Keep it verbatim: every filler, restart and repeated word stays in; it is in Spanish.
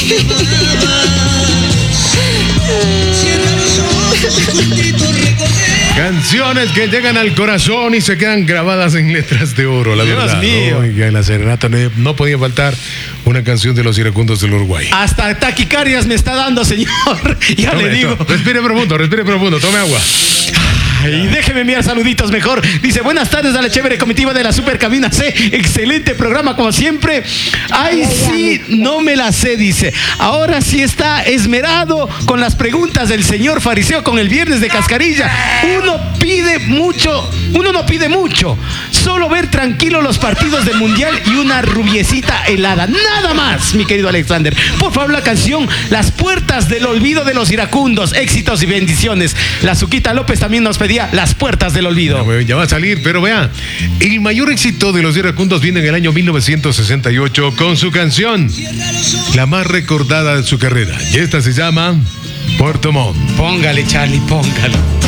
Canciones que llegan al corazón y se quedan grabadas en letras de oro, la Dios verdad. mío. Oiga, en la serenata no, no podía faltar una canción de los iracundos del Uruguay. Hasta taquicardias me está dando, señor. Ya Tome, le digo. to- respire profundo, respire profundo, tome agua. Y déjeme enviar saluditos mejor. Dice, buenas tardes a la chévere comitiva de la Super Cabina C. Excelente programa como siempre. Ay, sí, no me la sé, dice. Ahora sí está esmerado con las preguntas del señor fariseo con el viernes de cascarilla. Uno pide mucho, uno no pide mucho. Solo ver tranquilo los partidos del mundial y una rubiecita helada. Nada más, mi querido Alexander. Por favor, la canción Las Puertas del Olvido de los Iracundos. Éxitos y bendiciones. La Suquita López también nos pedía Las Puertas del Olvido. Ya, ya va a salir, pero vea, el mayor éxito de los iracundos viene en el año mil novecientos sesenta y ocho con su canción, la más recordada de su carrera. Y esta se llama Puerto Montt. Póngale, Charlie, póngale.